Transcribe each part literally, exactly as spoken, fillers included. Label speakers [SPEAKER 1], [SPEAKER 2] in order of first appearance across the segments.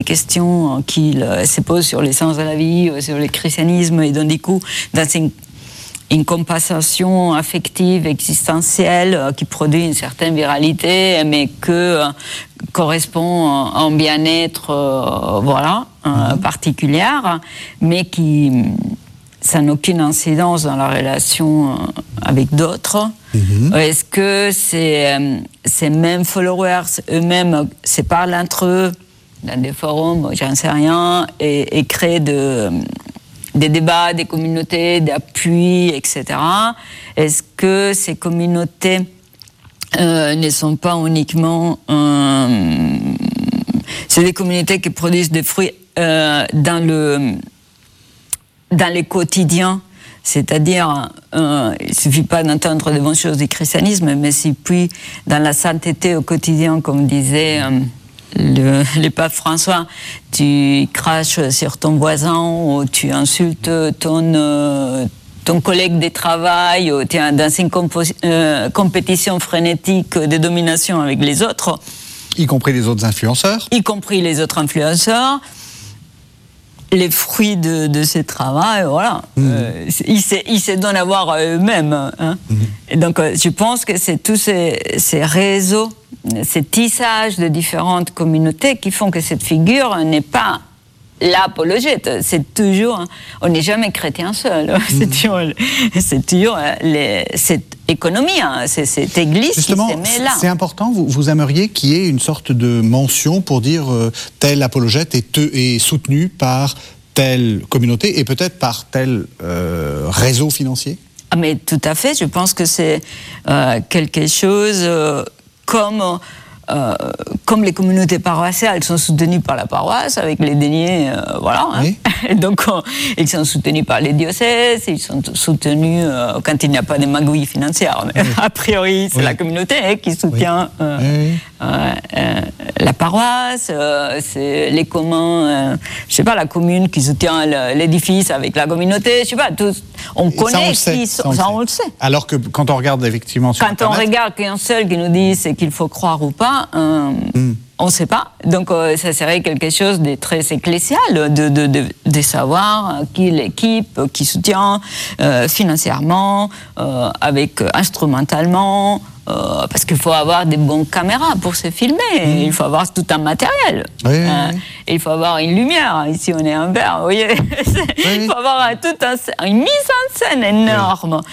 [SPEAKER 1] questions qu'il euh, se pose sur l'essence de la vie, euh, sur le christianisme, et donc du coup, dans une, une compensation affective, existentielle, euh, qui produit une certaine viralité, mais que euh, correspond à un bien-être, euh, voilà, euh, mmh. particulière, mais qui ça n'a aucune incidence dans la relation avec d'autres. Mmh. Est-ce que ces, ces mêmes followers eux-mêmes se parlent entre eux dans des forums, j'en sais rien, et, et créent de, des débats, des communautés, d'appui, et cetera. Est-ce que ces communautés euh, ne sont pas uniquement... Euh, c'est des communautés qui produisent des fruits euh, dans le... dans les quotidiens, c'est-à-dire, euh, il ne suffit pas d'entendre des bonnes choses du christianisme, mais si puis dans la sainteté au quotidien, comme disait euh, le, le pape François, tu craches sur ton voisin ou tu insultes ton, euh, ton collègue de travail, ou tu es dans une compo- euh, compétition frénétique de domination avec les autres.
[SPEAKER 2] Y compris les autres influenceurs.
[SPEAKER 1] Y compris les autres influenceurs. Les fruits de, de ce travail, voilà, mmh. euh, ils, se, ils se donnent à voir eux-mêmes. Hein. Mmh. Et donc, euh, je pense que c'est tous ces, ces réseaux, ces tissages de différentes communautés qui font que cette figure n'est pas l'apologète. C'est toujours, hein, on n'est jamais chrétien seul. Mmh. C'est toujours, c'est toujours les, cette économie, hein, c'est cette église
[SPEAKER 2] Justement,
[SPEAKER 1] qui se met là.
[SPEAKER 2] C'est important, vous, vous aimeriez qu'il y ait une sorte de mention pour dire euh, tel apologète est, te, est soutenu par telle communauté et peut-être par tel euh, réseau financier?
[SPEAKER 1] Ah mais tout à fait, je pense que c'est euh, quelque chose euh, comme... Euh, comme les communautés paroissiales sont soutenues par la paroisse avec les deniers, euh, voilà. Hein. Oui. Et donc, euh, ils sont soutenus par les diocèses, ils sont soutenus euh, quand il n'y a pas de magouille financière. Mais oui. A priori, c'est oui. la communauté hein, qui soutient oui. Euh, oui. Euh, euh, la paroisse, euh, c'est les communs, euh, je sais pas, la commune qui soutient le, l'édifice avec la communauté, je sais pas, tout, on connaît
[SPEAKER 2] ça, on
[SPEAKER 1] qui
[SPEAKER 2] ça,
[SPEAKER 1] sont,
[SPEAKER 2] on
[SPEAKER 1] ça,
[SPEAKER 2] le
[SPEAKER 1] on le sait.
[SPEAKER 2] Alors que quand on regarde effectivement sur
[SPEAKER 1] quand Internet, on regarde qu'un seul qui nous dit c'est qu'il faut croire ou pas, Euh, mm. on ne sait pas. Donc, euh, ça serait quelque chose de très ecclésial, de, de, de, de savoir qui l'équipe, qui soutient euh, financièrement, euh, avec euh, instrumentalement, euh, parce qu'il faut avoir des bonnes caméras pour se filmer, mm. il faut avoir tout un matériel.
[SPEAKER 2] Oui,
[SPEAKER 1] euh,
[SPEAKER 2] oui, oui.
[SPEAKER 1] Il faut avoir une lumière. Ici, on est un verre, vous voyez. Il faut avoir un, tout un, une mise en scène énorme. Oui.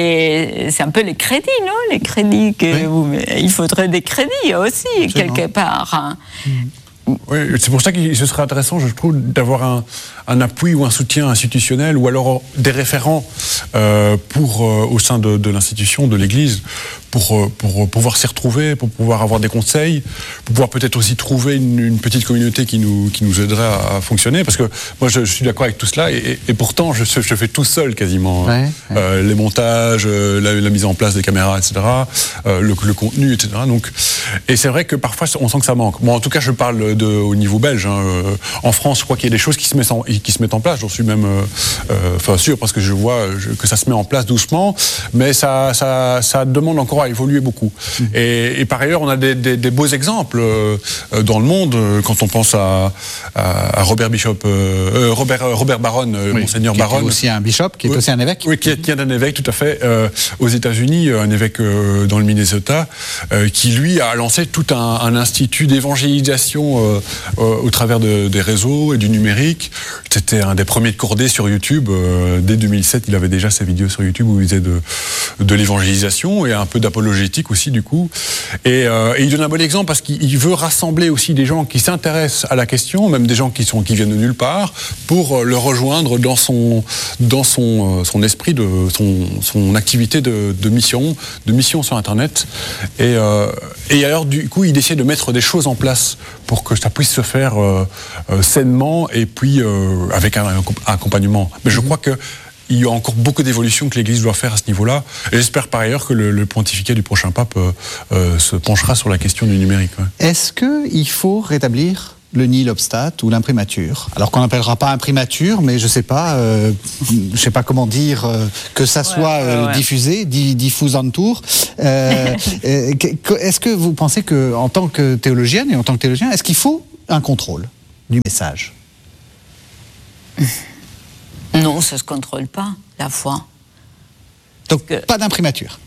[SPEAKER 1] Et c'est un peu les crédits, non? Les crédits que oui. vous... Il faudrait des crédits aussi, absolument. Quelque part. Hein.
[SPEAKER 3] Mmh. Oui, c'est pour ça que ce serait intéressant, je trouve, d'avoir un, un appui ou un soutien institutionnel, ou alors des référents euh, pour, euh, au sein de, de l'institution, de l'Église, pour, pour pouvoir s'y retrouver, pour pouvoir avoir des conseils, pour pouvoir peut-être aussi trouver une, une petite communauté qui nous, qui nous aiderait à, à fonctionner. Parce que moi, je, je suis d'accord avec tout cela, et, et, et pourtant, je, je fais tout seul quasiment. Ouais, ouais. Euh, les montages, la, la mise en place des caméras, et cetera, euh, le, le contenu, et cetera. Donc, et c'est vrai que parfois, on sent que ça manque. Bon, en tout cas, je parle de, au niveau belge. Hein. Euh, en France, je crois qu'il y a des choses qui se mettent en, qui se mettent en place. J'en suis même euh, enfin, sûr, parce que je vois je, que ça se met en place doucement, mais ça, ça, ça demande encore à évoluer beaucoup. Mmh. Et, et par ailleurs, on a des, des, des beaux exemples euh, dans le monde, quand on pense à, à, à Robert Bishop, euh, Robert, Robert Barron, oui, Monseigneur
[SPEAKER 2] qui
[SPEAKER 3] Barron.
[SPEAKER 2] Qui est aussi un bishop, qui est
[SPEAKER 3] oui,
[SPEAKER 2] aussi un évêque.
[SPEAKER 3] Oui, qui est, qui est un évêque, tout à fait, euh, aux États-Unis, un évêque euh, dans le Minnesota, euh, qui lui a lancé tout un, un institut d'évangélisation euh, euh, au travers de, des réseaux et du numérique. C'était un des premiers de cordée sur YouTube. Euh, dès deux mille sept, il avait déjà ses vidéos sur YouTube où il faisait de, de l'évangélisation et un peu d'apologétique aussi, du coup. Et, euh, et il donne un bon exemple parce qu'il veut rassembler aussi des gens qui s'intéressent à la question, même des gens qui, sont, qui viennent de nulle part, pour le rejoindre dans son, dans son, son esprit, de, son, son activité de, de mission, de mission sur Internet. Et, euh, et alors, du coup, il essaie de mettre des choses en place pour que ça puisse se faire euh, euh, sainement et puis euh, avec un, un accompagnement. Mais je crois que il y a encore beaucoup d'évolutions que l'Église doit faire à ce niveau-là. Et j'espère par ailleurs que le, le pontificat du prochain pape euh, euh, se penchera sur la question du numérique. Ouais.
[SPEAKER 2] Est-ce qu'il faut rétablir le nihil obstat ou l'imprimature? Alors qu'on n'appellera pas imprimature, mais je ne sais pas, euh, je sais pas comment dire, euh, que ça soit ouais, ouais, ouais. Euh, diffusé, di, diffusantur. Euh, est-ce que vous pensez qu'en tant que théologienne et en tant que théologien, est-ce qu'il faut un contrôle? du message?
[SPEAKER 1] Non, ça ne se contrôle pas, la foi.
[SPEAKER 2] Donc,
[SPEAKER 1] que...
[SPEAKER 2] pas d'imprimature?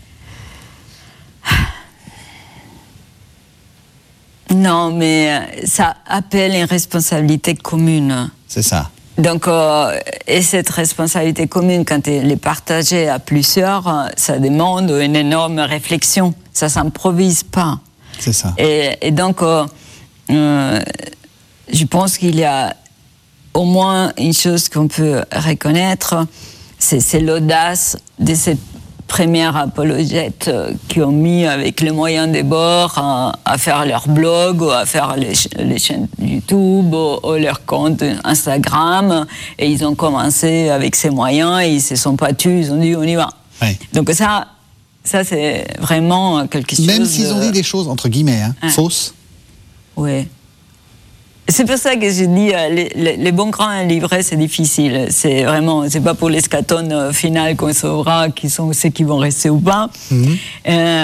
[SPEAKER 1] Non, mais ça appelle une responsabilité commune.
[SPEAKER 2] C'est ça.
[SPEAKER 1] Donc, euh, et cette responsabilité commune, quand elle est partagée à plusieurs, ça demande une énorme réflexion. Ça ne s'improvise pas.
[SPEAKER 2] C'est ça.
[SPEAKER 1] Et, et donc, euh, euh, je pense qu'il y a au moins une chose qu'on peut reconnaître, c'est, c'est l'audace de cette première apologète qui ont mis avec les moyens des bords à, à faire leur blog, ou à faire les, les chaînes YouTube, ou, ou leur compte Instagram. Et ils ont commencé avec ces moyens et ils se sont pas tus, ils ont dit on y va.
[SPEAKER 2] Oui.
[SPEAKER 1] Donc ça, ça c'est vraiment quelque chose.
[SPEAKER 2] Même s'ils
[SPEAKER 1] de...
[SPEAKER 2] ont dit des choses, entre guillemets, hein,
[SPEAKER 1] hein.
[SPEAKER 2] fausses.
[SPEAKER 1] Oui. C'est pour ça que je dis, les, les, les bons grains livrés, c'est difficile. C'est vraiment, c'est pas pour les scatones finales qu'on saura qui sont ceux qui vont rester ou pas. Mm-hmm. Euh,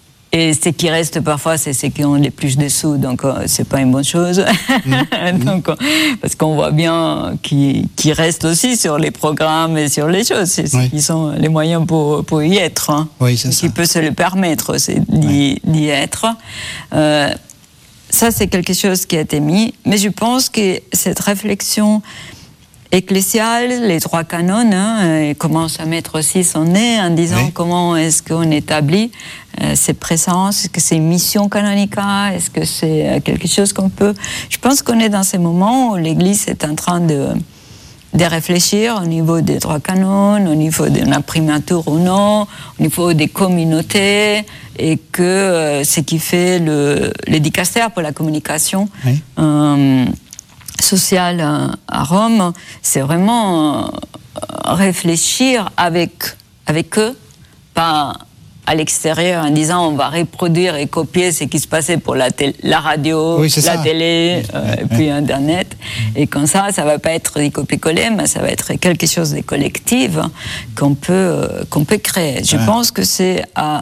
[SPEAKER 1] et ceux qui restent parfois, c'est ceux qui ont les plus de sous, donc euh, c'est pas une bonne chose. Mm-hmm. donc, euh, parce qu'on voit bien qu'ils qui restent aussi sur les programmes et sur les choses. C'est oui. ceux qui sont les moyens pour, pour y être. Hein.
[SPEAKER 2] Oui, c'est ça.
[SPEAKER 1] Qui peut se le permettre, c'est d'y, oui. d'y être. Euh, Ça, c'est quelque chose qui a été mis. Mais je pense que cette réflexion ecclésiale, les trois canons, hein, commencent à mettre aussi son nez en disant oui. comment est-ce qu'on établit euh, ces présences, est-ce que c'est une mission canonica, est-ce que c'est quelque chose qu'on peut... Je pense qu'on est dans ces moments où l'Église est en train de, de réfléchir au niveau des trois canons, au niveau d'une imprimature ou non, au niveau des communautés, et que euh, ce qui fait le, le dicastère pour la communication oui. euh, sociale à, à Rome, c'est vraiment euh, réfléchir avec, avec eux, pas à l'extérieur en disant on va reproduire et copier ce qui se passait pour la, tél- la radio,
[SPEAKER 2] oui,
[SPEAKER 1] la
[SPEAKER 2] ça.
[SPEAKER 1] télé, euh, oui. et puis oui. Internet. Et comme ça, ça ne va pas être des copier-coller, mais ça va être quelque chose de collectif qu'on peut, euh, qu'on peut créer. Je oui. pense que c'est à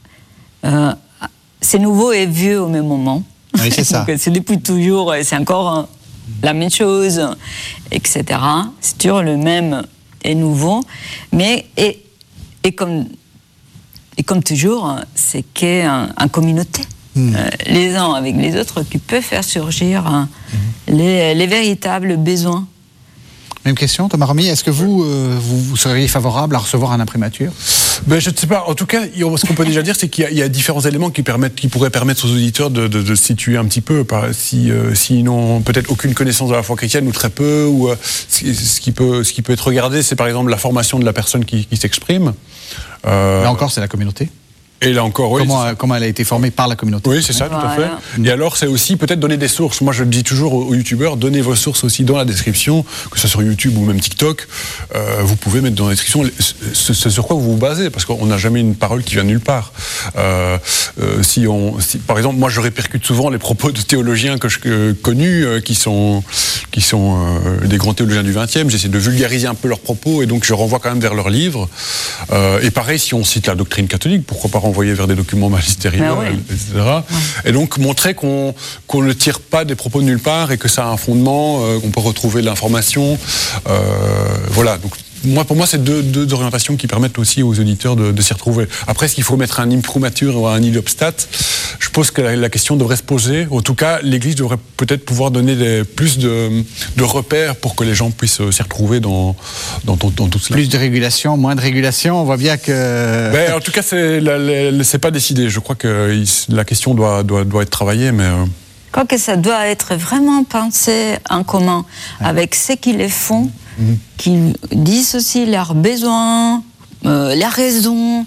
[SPEAKER 1] Euh, c'est nouveau et vieux au même moment.
[SPEAKER 2] Oui, c'est ça.
[SPEAKER 1] Donc, c'est depuis toujours, c'est encore hein, la même chose, et cetera. C'est toujours le même et nouveau. Mais, et, et, comme, et comme toujours, c'est qu'en en communauté. Mmh. Euh, les uns avec les autres qui peuvent faire surgir hein, mmh. les, les véritables besoins.
[SPEAKER 2] Même question, Thomas Romy, est-ce que vous, euh, vous, vous seriez favorable à recevoir un imprimature?
[SPEAKER 3] Ben, je ne sais pas. En tout cas, ce qu'on peut déjà dire, c'est qu'il y a, il y a différents éléments qui, permettent, qui pourraient permettre aux auditeurs de, de, de se situer un petit peu. Par, si, euh, s'ils n'ont peut-être aucune connaissance de la foi chrétienne ou très peu, ou euh, ce, ce, qui peut, ce qui peut être regardé, c'est par exemple la formation de la personne qui, qui s'exprime.
[SPEAKER 2] Euh, Là encore, c'est la communauté.
[SPEAKER 3] Et là encore, oui.
[SPEAKER 2] Comment, euh, comment elle a été formée par la communauté.
[SPEAKER 3] Oui, c'est ça, tout à fait. Mmh. Et alors, c'est aussi peut-être donner des sources. Moi, je dis toujours aux, aux youtubeurs, donnez vos sources aussi dans la description, que ce soit sur YouTube ou même TikTok. Euh, vous pouvez mettre dans la description ce, ce sur quoi vous vous basez, parce qu'on n'a jamais une parole qui vient de nulle part. Euh, euh, si on, si, par exemple, moi, je répercute souvent les propos de théologiens que je que, connus, euh, qui sont, qui sont euh, des grands théologiens du vingtième. J'essaie de vulgariser un peu leurs propos, et donc je renvoie quand même vers leurs livres. Euh, et pareil, si on cite la doctrine catholique, pourquoi pas renvoyer vers des documents magistérieux, ben oui. et cetera. Ouais. Et donc montrer qu'on, qu'on ne tire pas des propos de nulle part et que ça a un fondement, euh, qu'on peut retrouver de l'information. Euh, voilà. Donc, moi, pour moi, c'est deux, deux orientations qui permettent aussi aux auditeurs de, de s'y retrouver. Après, est-ce qu'il faut mettre un imprimature ou un ilobstat? Je pense que la, la question devrait se poser. En tout cas, l'Église devrait peut-être pouvoir donner des, plus de, de repères pour que les gens puissent s'y retrouver dans, dans, dans, dans tout cela.
[SPEAKER 2] Plus de régulation, moins de régulation, on voit bien que...
[SPEAKER 3] Ben, en tout cas, c'est, la, la, c'est pas décidé. Je crois que la question doit, doit, doit être travaillée, mais...
[SPEAKER 1] Quoique ça doit être vraiment pensé en commun ouais. avec ceux qui les font, mmh. qui disent aussi leurs besoins, euh, la raison,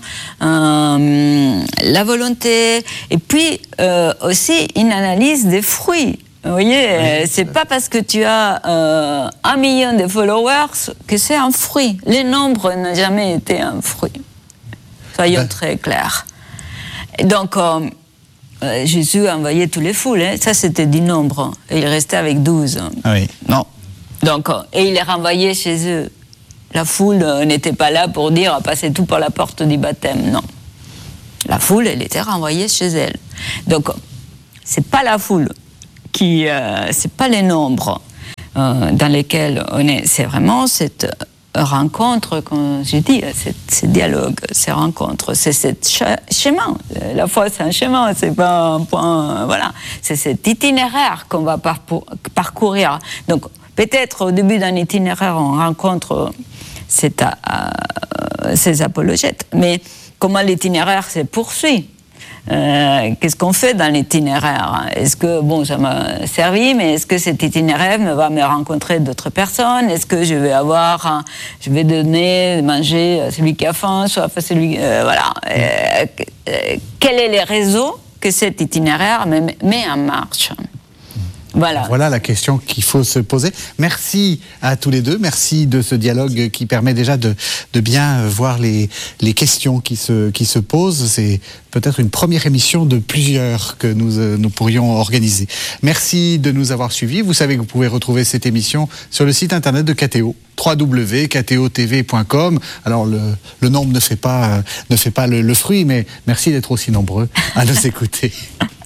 [SPEAKER 1] euh, la volonté, et puis euh, aussi une analyse des fruits. Vous voyez, oui, c'est pas parce que tu as euh, un million de followers que c'est un fruit. Les nombres n'ont jamais été un fruit. Soyons ben. très clairs. Et donc... Euh, Euh, Jésus a envoyé tous les foules, hein. Ça c'était du nombre, et il restait avec douze.
[SPEAKER 2] Ah oui.
[SPEAKER 1] Non. Donc, euh, et il les renvoyait chez eux. La foule euh, n'était pas là pour dire passez tout par la porte du baptême, non. La foule, elle était renvoyée chez elle. Donc, euh, c'est pas la foule qui, euh, c'est pas les nombres euh, dans lesquels on est. C'est vraiment cette rencontre, comme je dis, ce dialogue, ces rencontres, c'est ce chemin. La foi, c'est un chemin, c'est pas un point. Voilà, c'est cet itinéraire qu'on va parcourir. Donc, peut-être au début d'un itinéraire, on rencontre cette, euh, ces apologètes, mais comment l'itinéraire se poursuit? Euh, qu'est-ce qu'on fait dans l'itinéraire? Est-ce que, bon, ça m'a servi, mais est-ce que cet itinéraire me va me rencontrer d'autres personnes? Est-ce que je vais avoir, je vais donner, manger à celui qui a faim, soit à celui, euh, voilà. Euh, euh, quels sont les réseaux que cet itinéraire met, met en marche? Voilà.
[SPEAKER 2] Voilà la question qu'il faut se poser. Merci à tous les deux. Merci de ce dialogue qui permet déjà de, de bien voir les, les questions qui se, qui se posent. C'est peut-être une première émission de plusieurs que nous, nous pourrions organiser. Merci de nous avoir suivis. Vous savez que vous pouvez retrouver cette émission sur le site internet de K T O, w w w point k t o t v point com. Alors le, le nombre ne fait pas, ne fait pas le, le fruit, mais merci d'être aussi nombreux à nous écouter.